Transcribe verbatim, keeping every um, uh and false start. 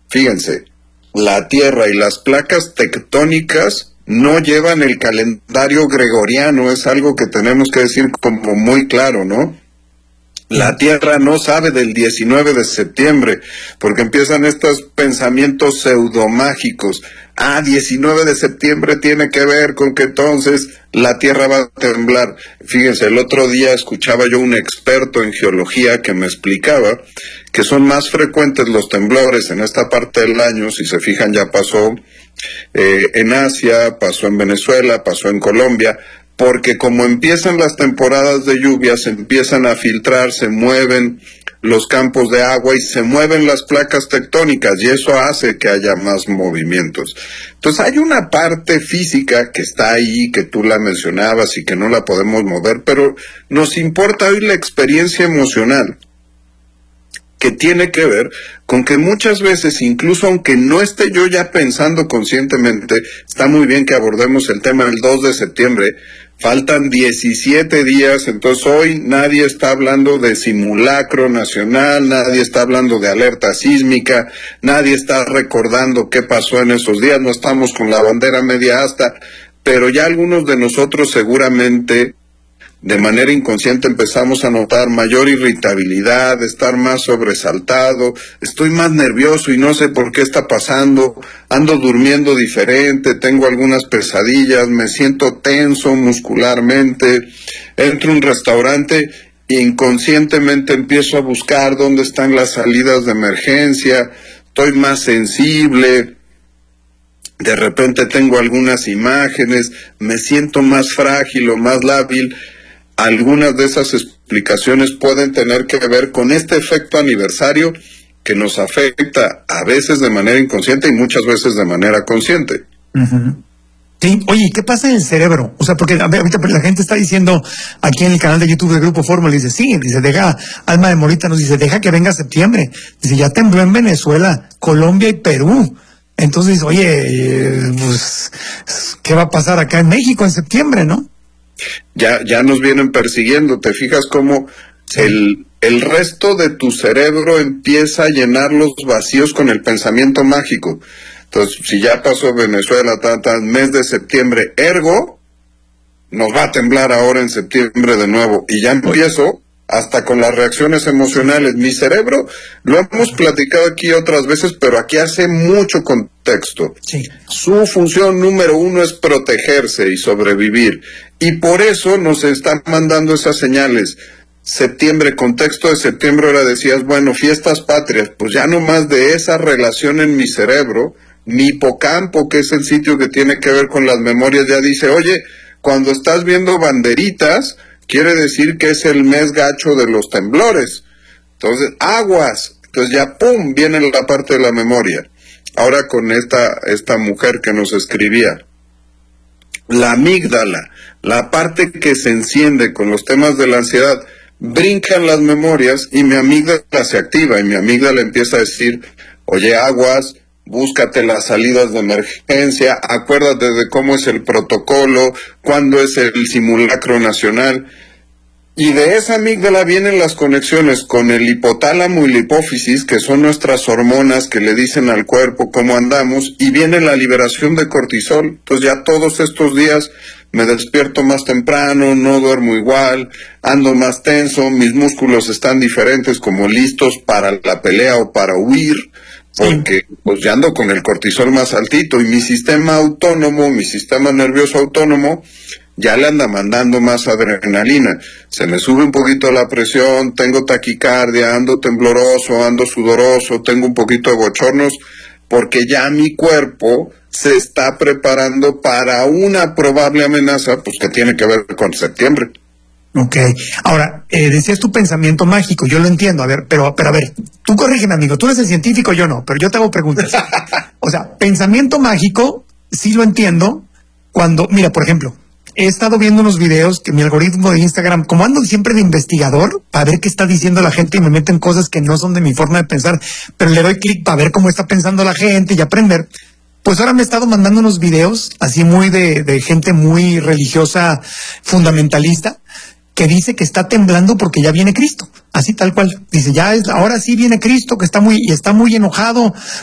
fíjense, la Tierra y las placas tectónicas no llevan el calendario gregoriano, es algo que tenemos que decir como muy claro, ¿no? La Tierra no sabe del diecinueve de septiembre, porque empiezan estos pensamientos pseudomágicos. Ah, diecinueve de septiembre tiene que ver con que entonces la Tierra va a temblar. Fíjense, el otro día escuchaba yo un experto en geología que me explicaba que son más frecuentes los temblores en esta parte del año. Si se fijan, ya pasó eh, en Asia, pasó en Venezuela, pasó en Colombia, porque como empiezan las temporadas de lluvias, se empiezan a filtrar, se mueven los campos de agua y se mueven las placas tectónicas, y eso hace que haya más movimientos. Entonces hay una parte física que está ahí, que tú la mencionabas y que no la podemos mover, pero nos importa hoy la experiencia emocional, que tiene que ver con que muchas veces, incluso aunque no esté yo ya pensando conscientemente, está muy bien que abordemos el tema el dos de septiembre, faltan diecisiete días, entonces hoy nadie está hablando de simulacro nacional, nadie está hablando de alerta sísmica, nadie está recordando qué pasó en esos días, no estamos con la bandera media asta, pero ya algunos de nosotros seguramente de manera inconsciente empezamos a notar mayor irritabilidad, estar más sobresaltado, estoy más nervioso y no sé por qué está pasando, ando durmiendo diferente, tengo algunas pesadillas, me siento tenso muscularmente, entro a un restaurante e inconscientemente empiezo a buscar dónde están las salidas de emergencia, estoy más sensible, de repente tengo algunas imágenes, me siento más frágil o más lábil. Algunas de esas explicaciones pueden tener que ver con este efecto aniversario que nos afecta a veces de manera inconsciente y muchas veces de manera consciente. Uh-huh. Sí, oye, ¿qué pasa en el cerebro? O sea, porque a ver, ahorita la gente está diciendo aquí en el canal de YouTube del Grupo Fórmula, dice, sí, dice, deja, Alma de Morita nos dice, deja que venga septiembre. Dice, ya tembló en Venezuela, Colombia y Perú. Entonces, oye, pues, ¿qué va a pasar acá en México en septiembre, no? Ya, ya nos vienen persiguiendo, ¿te fijas cómo sí. el, el resto de tu cerebro empieza a llenar los vacíos con el pensamiento mágico? Entonces, si ya pasó Venezuela, tan, tan, mes de septiembre, ergo, nos va a temblar ahora en septiembre de nuevo, y ya empiezo hasta con las reacciones emocionales. Mi cerebro, lo hemos platicado aquí otras veces, pero aquí hace mucho contexto. Sí. Su función número uno es protegerse y sobrevivir. Y por eso nos están mandando esas señales. Septiembre, contexto de septiembre, ahora decías, bueno, fiestas patrias, pues ya no más de esa relación en mi cerebro, mi hipocampo, que es el sitio que tiene que ver con las memorias, ya dice, oye, cuando estás viendo banderitas, quiere decir que es el mes gacho de los temblores. Entonces, aguas. Entonces ya, pum, viene la parte de la memoria. Ahora con esta, esta mujer que nos escribía, la amígdala, la parte que se enciende con los temas de la ansiedad, brincan las memorias y mi amígdala se activa y mi amígdala empieza a decir, oye, aguas, búscate las salidas de emergencia, acuérdate de cómo es el protocolo, cuándo es el simulacro nacional. Y de esa amígdala vienen las conexiones con el hipotálamo y la hipófisis, que son nuestras hormonas que le dicen al cuerpo cómo andamos, y viene la liberación de cortisol. Entonces ya todos estos días me despierto más temprano, no duermo igual, ando más tenso, mis músculos están diferentes, como listos para la pelea o para huir, porque pues ya ando con el cortisol más altito, y mi sistema autónomo, mi sistema nervioso autónomo, ya le anda mandando más adrenalina. Se me sube un poquito la presión, tengo taquicardia, ando tembloroso, ando sudoroso, tengo un poquito de bochornos, porque ya mi cuerpo se está preparando para una probable amenaza, pues que tiene que ver con septiembre. Ok. Ahora, eh, decías tu pensamiento mágico, yo lo entiendo, a ver, pero, pero a ver, tú corrígeme, amigo, tú eres el científico, yo no, pero yo te hago preguntas. O sea, pensamiento mágico, sí lo entiendo, cuando, mira, por ejemplo, he estado viendo unos videos que mi algoritmo de Instagram, como ando siempre de investigador, para ver qué está diciendo la gente y me meten cosas que no son de mi forma de pensar, pero le doy clic para ver cómo está pensando la gente y aprender. Pues ahora me he estado mandando unos videos así muy de, de gente muy religiosa, fundamentalista, que dice que está temblando porque ya viene Cristo, así tal cual. Dice, ya es, ahora sí viene Cristo, que está muy, y está muy enojado